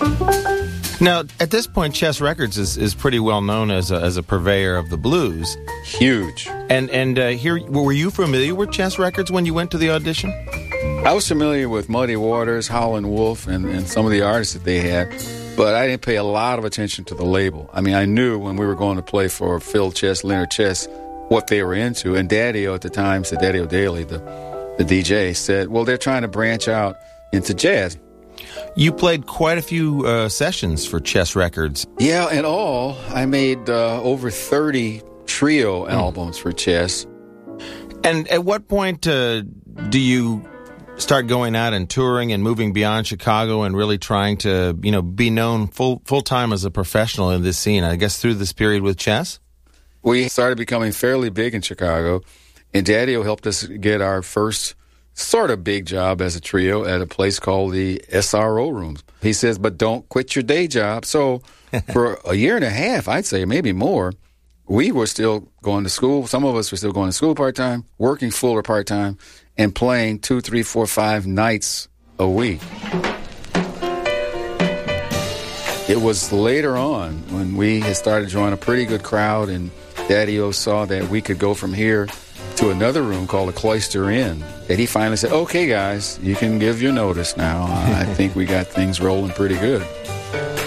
Now, at this point, Chess Records is pretty well known as a purveyor of the blues. Huge. And here, were you familiar with Chess Records when you went to the audition? I was familiar with Muddy Waters, Howlin' Wolf, and some of the artists that they had, but I didn't pay a lot of attention to the label. I mean, I knew when we were going to play for Phil Chess, Leonard Chess, what they were into. And Daddy-O at the time, said Daddy-O Daly, the DJ, said, well, they're trying to branch out into jazz. You played quite a few sessions for Chess Records. Yeah, in all, I made over 30 trio albums for Chess. And at what point do you start going out and touring and moving beyond Chicago and really trying to, be known full-time as a professional in this scene? I guess through this period with Chess? We started becoming fairly big in Chicago, and Daddy-O helped us get our first sort of big job as a trio at a place called the SRO Rooms. He says, but don't quit your day job. So for a year and a half, I'd say, maybe more, we were still going to school. Some of us were still going to school part-time, working full or part-time, and playing 2, 3, 4, 5 nights a week. It was later on when we had started drawing a pretty good crowd, and Daddy-O saw that we could go from here to another room called the Cloister Inn, that he finally said, okay, guys, you can give your notice now. I think we got things rolling pretty good.